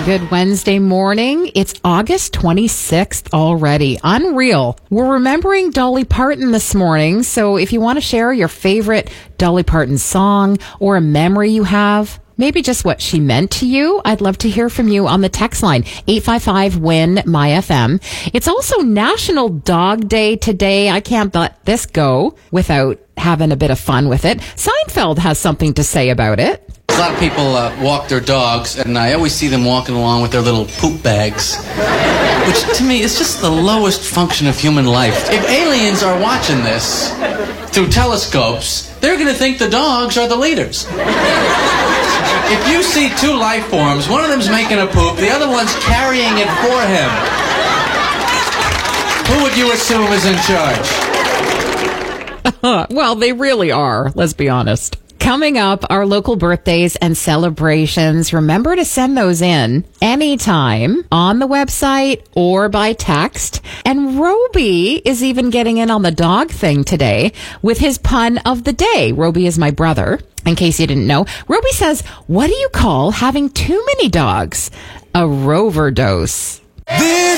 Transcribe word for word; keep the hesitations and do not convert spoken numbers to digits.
Good Wednesday morning. It's August twenty-sixth already. Unreal. We're remembering Dolly Parton this morning, so if you want to share your favorite Dolly Parton song or a memory you have, maybe just what she meant to you, I'd love to hear from you on the text line, eight five five, W I N, M Y F M. It's also National Dog Day today. I can't let this go without having a bit of fun with it. Seinfeld has something to say about it. A lot of people uh, walk their dogs, and I always see them walking along with their little poop bags, which to me is just the lowest function of human life. If aliens are watching this through telescopes, they're going to think the dogs are the leaders. If you see two life forms, one of them's making a poop, the other one's carrying it for him, who would you assume is in charge? Well, they really are, let's be honest. Coming up, our local birthdays and celebrations. Remember to send those in anytime on the website or by text. And Roby is even getting in on the dog thing today with his pun of the day. Roby is my brother, in case you didn't know. Roby says, what do you call having too many dogs? A Rover dose. This